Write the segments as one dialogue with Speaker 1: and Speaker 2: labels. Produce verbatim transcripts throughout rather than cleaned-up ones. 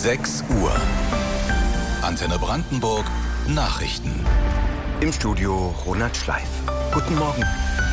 Speaker 1: sechs Uhr. Antenne Brandenburg Nachrichten.
Speaker 2: Im Studio Ronald Schleif. Guten Morgen.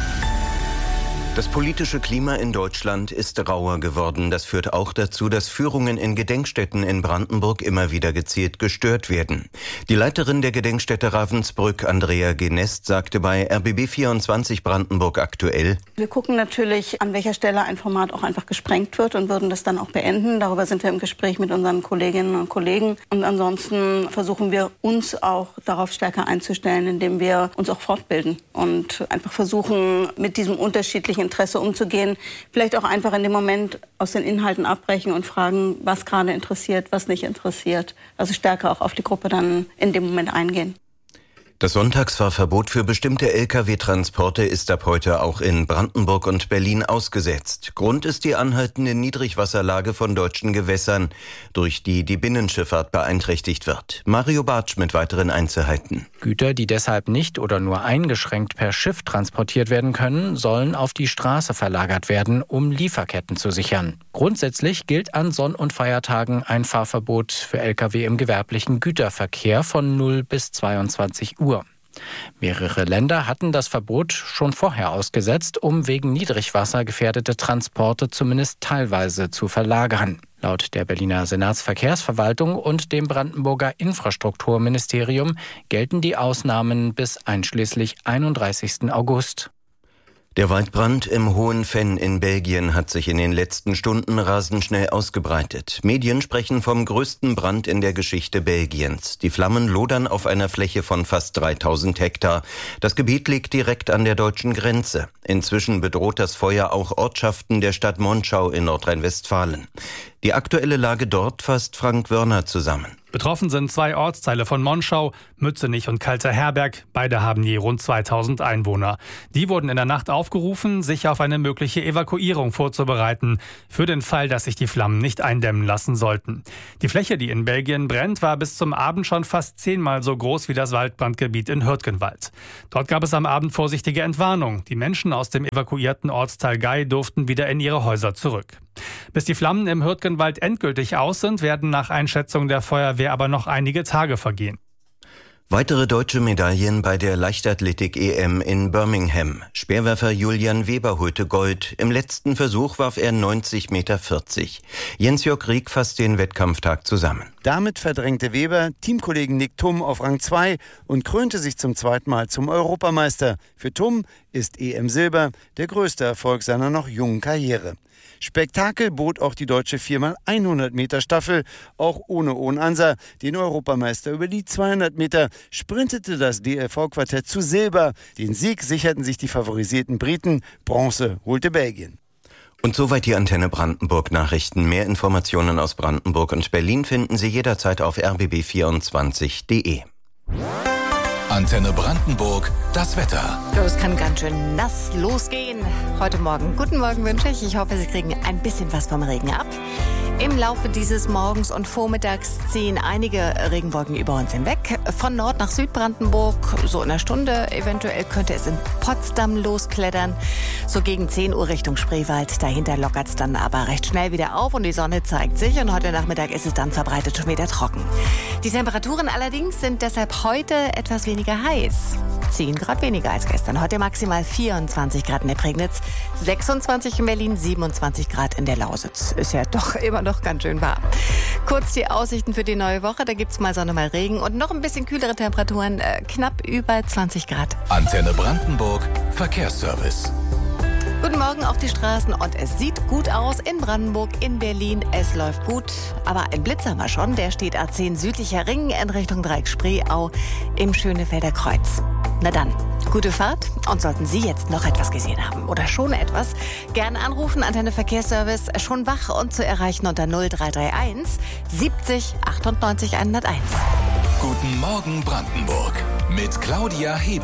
Speaker 2: Das politische Klima in Deutschland ist rauer geworden. Das führt auch dazu, dass Führungen in Gedenkstätten in Brandenburg immer wieder gezielt gestört werden. Die Leiterin der Gedenkstätte Ravensbrück, Andrea Genest, sagte bei R B B vierundzwanzig Brandenburg aktuell:
Speaker 3: Wir gucken natürlich, an welcher Stelle ein Format auch einfach gesprengt wird und würden das dann auch beenden. Darüber sind wir im Gespräch mit unseren Kolleginnen und Kollegen. Und ansonsten versuchen wir uns auch darauf stärker einzustellen, indem wir uns auch fortbilden und einfach versuchen, mit diesem unterschiedlichen Interesse umzugehen. Vielleicht auch einfach in dem Moment aus den Inhalten abbrechen und fragen, was gerade interessiert, was nicht interessiert. Also stärker auch auf die Gruppe dann in dem Moment eingehen.
Speaker 2: Das Sonntagsfahrverbot für bestimmte L K W-Transporte ist ab heute auch in Brandenburg und Berlin ausgesetzt. Grund ist die anhaltende Niedrigwasserlage von deutschen Gewässern, durch die die Binnenschifffahrt beeinträchtigt wird. Mario Bartsch mit weiteren Einzelheiten.
Speaker 4: Güter, die deshalb nicht oder nur eingeschränkt per Schiff transportiert werden können, sollen auf die Straße verlagert werden, um Lieferketten zu sichern. Grundsätzlich gilt an Sonn- und Feiertagen ein Fahrverbot für L K W im gewerblichen Güterverkehr von null bis zweiundzwanzig Uhr. Mehrere Länder hatten das Verbot schon vorher ausgesetzt, um wegen Niedrigwasser gefährdete Transporte zumindest teilweise zu verlagern. Laut der Berliner Senatsverkehrsverwaltung und dem Brandenburger Infrastrukturministerium gelten die Ausnahmen bis einschließlich einunddreißigsten August.
Speaker 2: Der Waldbrand im Hohen Venn in Belgien hat sich in den letzten Stunden rasend schnell ausgebreitet. Medien sprechen vom größten Brand in der Geschichte Belgiens. Die Flammen lodern auf einer Fläche von fast dreitausend Hektar. Das Gebiet liegt direkt an der deutschen Grenze. Inzwischen bedroht das Feuer auch Ortschaften der Stadt Monschau in Nordrhein-Westfalen. Die aktuelle Lage dort fasst Frank Wörner zusammen.
Speaker 5: Betroffen sind zwei Ortsteile von Monschau, Mützenich und Kalter Herberg. Beide haben je rund zweitausend Einwohner. Die wurden in der Nacht aufgerufen, sich auf eine mögliche Evakuierung vorzubereiten, für den Fall, dass sich die Flammen nicht eindämmen lassen sollten. Die Fläche, die in Belgien brennt, war bis zum Abend schon fast zehnmal so groß wie das Waldbrandgebiet in Hürtgenwald. Dort gab es am Abend vorsichtige Entwarnung. Die Menschen aus dem evakuierten Ortsteil Gei durften wieder in ihre Häuser zurück. Bis die Flammen im Hürtgenwald endgültig aus sind, werden nach Einschätzung der Feuerwehr aber noch einige Tage vergehen.
Speaker 2: Weitere deutsche Medaillen bei der Leichtathletik-E M in Birmingham. Speerwerfer Julian Weber holte Gold. Im letzten Versuch warf er neunzig Komma vierzig Meter. Jens-Jörg Rieck fasst den Wettkampftag zusammen.
Speaker 6: Damit verdrängte Weber Teamkollegen Nick Thum auf Rang zwei und krönte sich zum zweiten Mal zum Europameister. Für Thum ist E M Silber der größte Erfolg seiner noch jungen Karriere. Spektakel bot auch die deutsche vier mal hundert Meter Staffel, auch ohne Owen Ansa, den Europameister. Über die zweihundert Meter sprintete das D L V-Quartett zu Silber. Den Sieg sicherten sich die favorisierten Briten, Bronze holte Belgien.
Speaker 2: Und soweit die Antenne Brandenburg Nachrichten. Mehr Informationen aus Brandenburg und Berlin finden Sie jederzeit auf r b b vierundzwanzig punkt de.
Speaker 1: Antenne Brandenburg, das Wetter.
Speaker 7: Es kann ganz schön nass losgehen. Heute Morgen. Guten Morgen wünsche ich. Ich hoffe, Sie kriegen ein bisschen was vom Regen ab. Im Laufe dieses Morgens und Vormittags ziehen einige Regenwolken über uns hinweg. Von Nord nach Südbrandenburg, so in einer Stunde. Eventuell könnte es in Potsdam losklettern. So gegen zehn Uhr Richtung Spreewald. Dahinter lockert es dann aber recht schnell wieder auf und die Sonne zeigt sich. Und heute Nachmittag ist es dann verbreitet schon wieder trocken. Die Temperaturen allerdings sind deshalb heute etwas weniger heiß. zehn Grad weniger als gestern. Heute maximal vierundzwanzig Grad in der Prignitz, sechsundzwanzig in Berlin, siebenundzwanzig Grad in der Lausitz. Ist ja doch immer noch ganz schön warm. Kurz die Aussichten für die neue Woche. Da gibt es mal Sonne, mal Regen und noch ein bisschen kühlere Temperaturen, äh, knapp über zwanzig Grad.
Speaker 1: Antenne Brandenburg, Verkehrsservice.
Speaker 7: Guten Morgen auf die Straßen und es sieht gut aus in Brandenburg, in Berlin. Es läuft gut, aber ein Blitz haben wir schon. Der steht A zehn südlicher Ring in Richtung Dreieck-Spreeau im Schönefelder Kreuz. Na dann, gute Fahrt und sollten Sie jetzt noch etwas gesehen haben oder schon etwas, gerne anrufen, Antenne Verkehrsservice, schon wach und zu erreichen unter null drei drei eins siebzig achtundneunzig hunderteins.
Speaker 1: Guten Morgen Brandenburg mit Claudia Hebel.